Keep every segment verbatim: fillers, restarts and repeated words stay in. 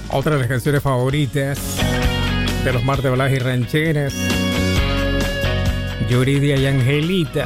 Otra de las canciones favoritas de los martes Baladas y Rancheras, Yuridia y Angelita.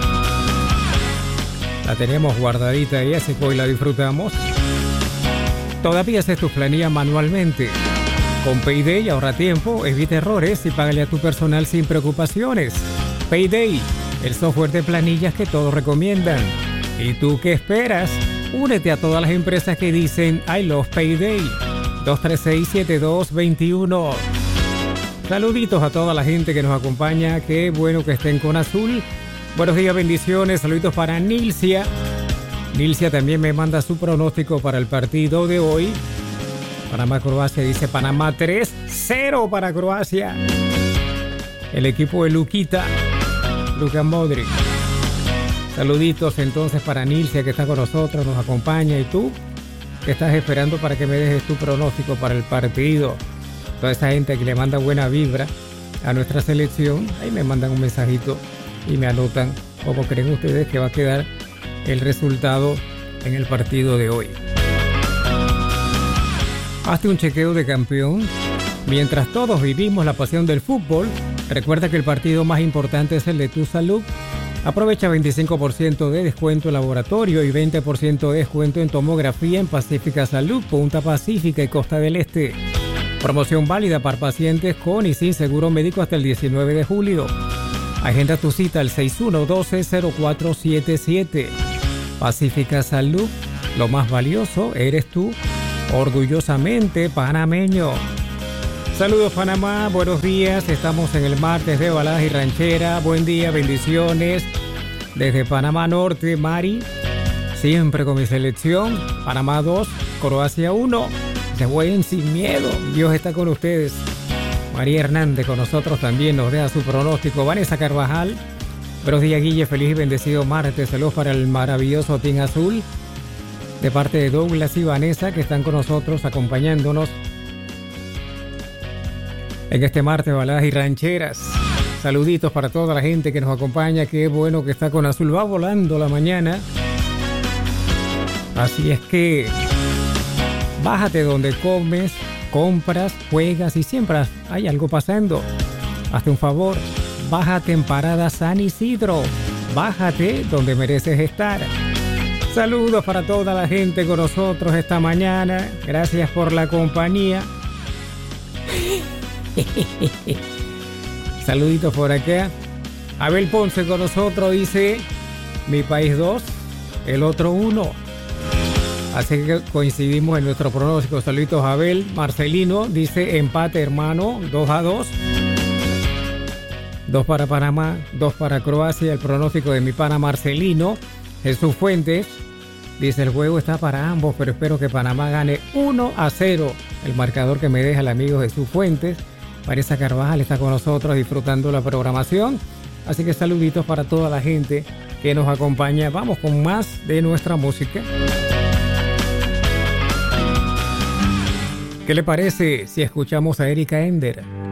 La tenemos guardadita ahí, así que hoy la disfrutamos. Todavía haces tus planillas manualmente. Con Payday ahorra tiempo, evita errores y págale a tu personal sin preocupaciones. Payday, el software de planillas que todos recomiendan. ¿Y tú qué esperas? Únete a todas las empresas que dicen I love Payday. dos tres seis, siete dos dos uno. Saluditos a toda la gente que nos acompaña. Qué bueno que estén con Azul. Buenos días, bendiciones. Saluditos para Nilcia. Nilcia también me manda su pronóstico para el partido de hoy. Panamá-Croacia, dice Panamá tres cero para Croacia. El equipo de Luquita, Luka Modric. Saluditos entonces para Nilcia que está con nosotros, nos acompaña. ¿Y tú? ¿Qué estás esperando para que me dejes tu pronóstico para el partido? Toda esa gente que le manda buena vibra a nuestra selección, ahí me mandan un mensajito y me anotan cómo creen ustedes que va a quedar el resultado en el partido de hoy. Hazte un chequeo de campeón. Mientras todos vivimos la pasión del fútbol, recuerda que el partido más importante es el de tu salud. Aprovecha veinticinco por ciento de descuento en laboratorio y veinte por ciento de descuento en tomografía en Pacífica Salud, Punta Pacífica y Costa del Este. Promoción válida para pacientes con y sin seguro médico hasta el diecinueve de julio. Agenda tu cita al seis uno uno dos cero cuatro siete siete. Pacífica Salud, lo más valioso eres tú. Orgullosamente panameño. Saludos Panamá, buenos días. Estamos en el martes de Baladas y Ranchera. Buen día, bendiciones. Desde Panamá Norte, Mari. Siempre con mi selección. Panamá dos, Croacia uno. Se jueguen sin miedo. Dios está con ustedes. María Hernández con nosotros también nos deja su pronóstico. Vanessa Carvajal. Buenos días, Guille. Feliz y bendecido martes. Saludos para el maravilloso Team Azul. De parte de Douglas y Vanessa que están con nosotros acompañándonos en este martes Baladas y Rancheras. Saluditos para toda la gente que nos acompaña. Qué bueno que está con Azul. Va volando la mañana. Así es que bájate donde comes, compras, juegas y siempre hay algo pasando. Hazte un favor, bájate en Parada San Isidro. Bájate donde mereces estar. Saludos para toda la gente con nosotros esta mañana. Gracias por la compañía. Saluditos por acá. Abel Ponce con nosotros dice mi país dos, el otro uno. Así que coincidimos en nuestro pronóstico. Saluditos Abel. Marcelino dice empate hermano, dos a dos. dos para Panamá, dos para Croacia. El pronóstico de mi pana Marcelino. Jesús Fuentes dice el juego está para ambos, pero espero que Panamá gane uno a cero. El marcador que me deja el amigo Jesús Fuentes. Vanessa Carvajal está con nosotros disfrutando la programación. Así que saluditos para toda la gente que nos acompaña. Vamos con más de nuestra música. ¿Qué le parece si escuchamos a Erika Ender?